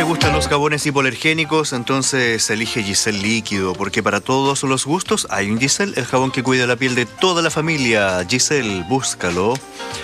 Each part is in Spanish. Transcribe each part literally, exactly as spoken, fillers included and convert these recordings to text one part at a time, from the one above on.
gustan los jabones hipoalergénicos, entonces elige Giselle líquido, porque para todos los gustos hay un Giselle, el jabón que cuida la piel de toda la familia. Giselle, búscalo.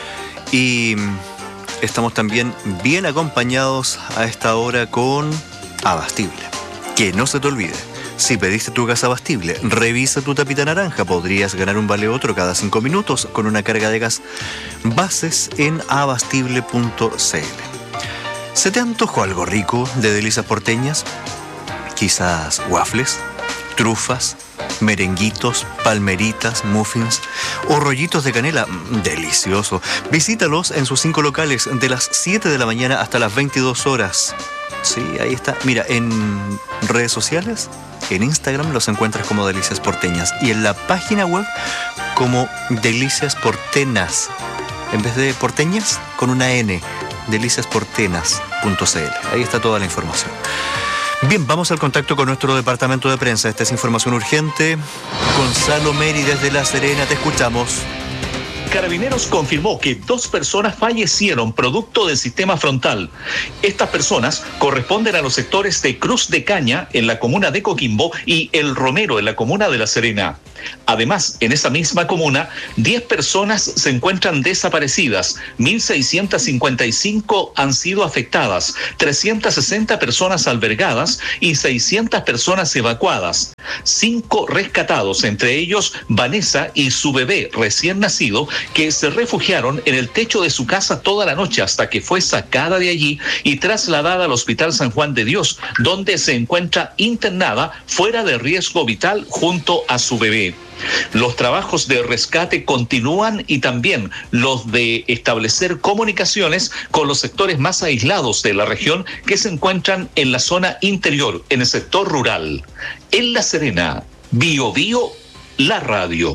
Y estamos también bien acompañados a esta hora con Abastible. Que no se te olvide, si pediste tu gas Abastible, revisa tu tapita naranja. Podrías ganar un vale otro cada cinco minutos con una carga de gas. Bases en abastible punto c l. ¿Se te antojó algo rico de delicias porteñas? Quizás waffles, trufas, merenguitos, palmeritas, muffins o rollitos de canela. Delicioso. Visítalos en sus cinco locales de las siete de la mañana hasta las veintidós horas. Sí, ahí está. Mira, en redes sociales, en Instagram los encuentras como Delicias Porteñas y en la página web como Delicias Portenas. En vez de porteñas, con una N, delicias portenas punto c l. Ahí está toda la información. Bien, vamos al contacto con nuestro departamento de prensa. Esta es información urgente. Gonzalo Meri desde La Serena, te escuchamos. Carabineros confirmó que dos personas fallecieron producto del sistema frontal. Estas personas corresponden a los sectores de Cruz de Caña, en la comuna de Coquimbo, y El Romero, en la comuna de La Serena. Además, en esa misma comuna, diez personas se encuentran desaparecidas, mil seiscientas cincuenta y cinco han sido afectadas, trescientas sesenta personas albergadas y seiscientas personas evacuadas. Cinco rescatados, entre ellos Vanessa y su bebé recién nacido, que se refugiaron en el techo de su casa toda la noche hasta que fue sacada de allí y trasladada al Hospital San Juan de Dios, donde se encuentra internada fuera de riesgo vital junto a su bebé. Los trabajos de rescate continúan y también los de establecer comunicaciones con los sectores más aislados de la región que se encuentran en la zona interior, en el sector rural. En La Serena, Bio Bio, la radio.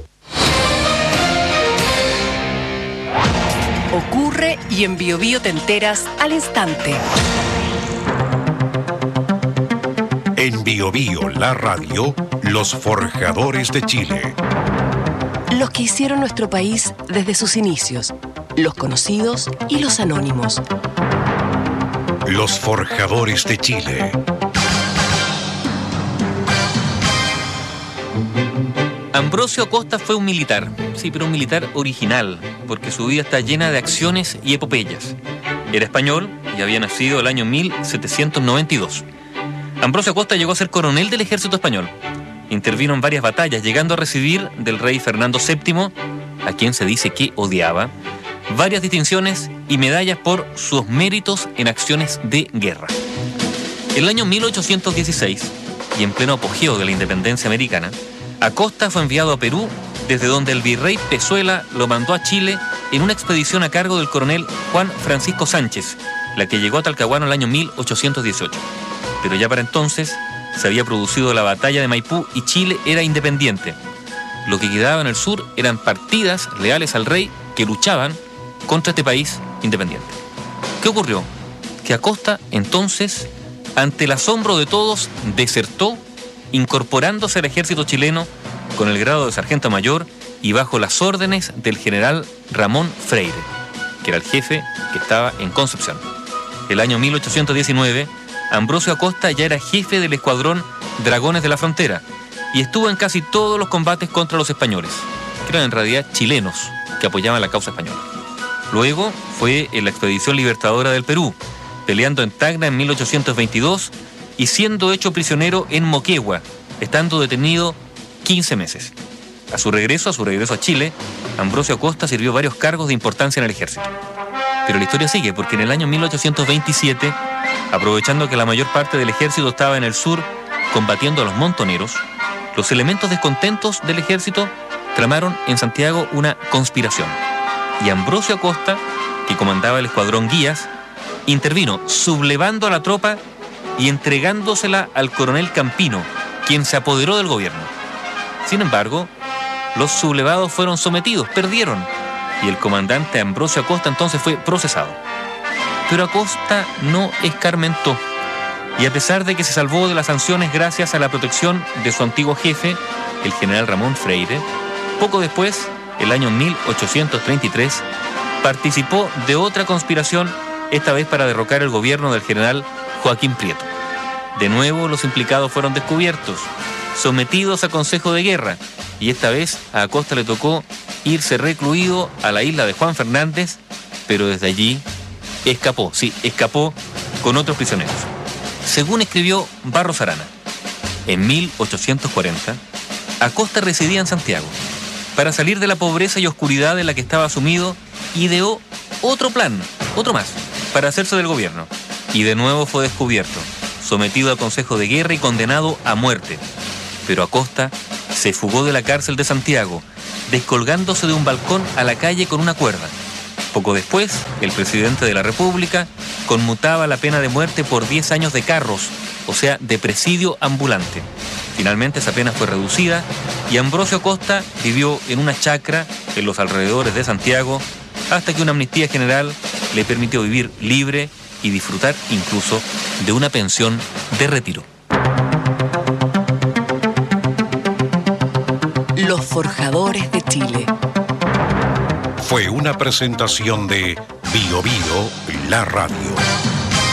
Ocurre y en Bio Bio te enteras al instante. En Bio Bio, la radio, los forjadores de Chile. Los que hicieron nuestro país desde sus inicios, los conocidos y los anónimos. Los forjadores de Chile. Ambrosio Acosta fue un militar, sí, pero un militar original, porque su vida está llena de acciones y epopeyas. Era español y había nacido el año mil setecientos noventa y dos. Ambrosio Acosta llegó a ser coronel del ejército español. Intervino en varias batallas, llegando a recibir del rey Fernando séptimo, a quien se dice que odiaba, varias distinciones y medallas por sus méritos en acciones de guerra. En el año mil ochocientos dieciséis, y en pleno apogeo de la independencia americana, Acosta fue enviado a Perú, desde donde el virrey Pezuela lo mandó a Chile en una expedición a cargo del coronel Juan Francisco Sánchez, la que llegó a Talcahuano el año mil ochocientos dieciocho. Pero ya para entonces se había producido la batalla de Maipú y Chile era independiente. Lo que quedaba en el sur eran partidas leales al rey que luchaban contra este país independiente. ¿Qué ocurrió? Que Acosta entonces, ante el asombro de todos, desertó, incorporándose al ejército chileno con el grado de sargento mayor y bajo las órdenes del general Ramón Freire, que era el jefe que estaba en Concepción. El año mil ochocientos diecinueve, Ambrosio Acosta ya era jefe del escuadrón Dragones de la Frontera y estuvo en casi todos los combates contra los españoles, que eran en realidad chilenos que apoyaban la causa española. Luego fue en la expedición libertadora del Perú, peleando en Tacna en mil ochocientos veintidós y siendo hecho prisionero en Moquegua, estando detenido quince meses. A su regreso, a su regreso a Chile, Ambrosio Acosta sirvió varios cargos de importancia en el ejército. Pero la historia sigue, porque en el año mil ochocientos veintisiete, aprovechando que la mayor parte del ejército estaba en el sur combatiendo a los montoneros, los elementos descontentos del ejército tramaron en Santiago una conspiración. Y Ambrosio Acosta, que comandaba el escuadrón Guías, intervino sublevando a la tropa y entregándosela al coronel Campino, quien se apoderó del gobierno. Sin embargo, los sublevados fueron sometidos, perdieron, y el comandante Ambrosio Acosta entonces fue procesado. Pero Acosta no escarmentó, y a pesar de que se salvó de las sanciones gracias a la protección de su antiguo jefe, el general Ramón Freire, poco después, el año mil ochocientos treinta y tres, participó de otra conspiración, esta vez para derrocar el gobierno del general Joaquín Prieto. De nuevo los implicados fueron descubiertos, sometidos a consejo de guerra, y esta vez a Acosta le tocó irse recluido a la isla de Juan Fernández, pero desde allí escapó, sí, escapó con otros prisioneros. Según escribió Barros Arana, en mil ochocientos cuarenta, Acosta residía en Santiago. Para salir de la pobreza y oscuridad en la que estaba sumido, ideó otro plan, otro más, para hacerse del gobierno. Y de nuevo fue descubierto, sometido a consejo de guerra y condenado a muerte. Pero Acosta se fugó de la cárcel de Santiago, descolgándose de un balcón a la calle con una cuerda. Poco después, el presidente de la República conmutaba la pena de muerte por diez años de carros, o sea, de presidio ambulante. Finalmente esa pena fue reducida y Ambrosio Acosta vivió en una chacra en los alrededores de Santiago hasta que una amnistía general le permitió vivir libre y disfrutar incluso de una pensión de retiro. Los Forjadores de Chile. Fue una presentación de Bio Bio, la radio.